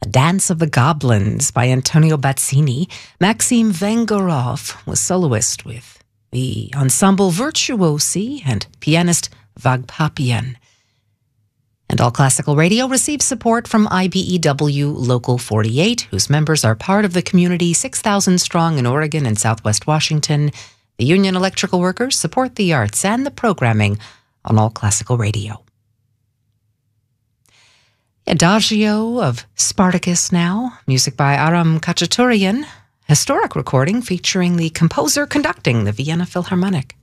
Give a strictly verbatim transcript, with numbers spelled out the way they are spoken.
A Dance of the Goblins by Antonio Bazzini. Maxim Vengorov was soloist with the Ensemble Virtuosi and pianist Vagpapian. And All Classical Radio receives support from I B E W Local forty-eight, whose members are part of the community six thousand strong in Oregon and Southwest Washington. The Union Electrical Workers support the arts and the programming on All Classical Radio. Adagio of Spartacus now, music by Aram Khachaturian, historic recording featuring the composer conducting the Vienna Philharmonic.